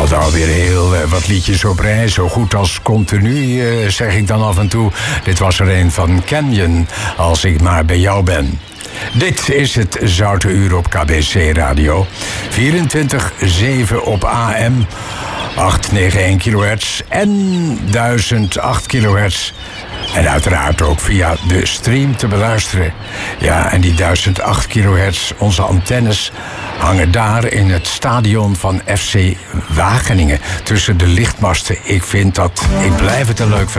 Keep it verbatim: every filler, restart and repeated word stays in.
stond alweer heel uh, wat liedjes op rij. Zo goed als continu, uh, zeg ik dan af en toe. Dit was er een van Canyon, Als ik maar bij jou ben. Dit is het Zoute Uur op K B C Radio. vierentwintig zeven op A M, achthonderdeenennegentig kilohertz en duizend acht kilohertz. En uiteraard ook via de stream te beluisteren. Ja, en die duizend acht kilohertz, onze antennes, hangen daar in het stadion van F C Wageningen. Tussen de lichtmasten. Ik vind dat, ik blijf het een leuk verhaal.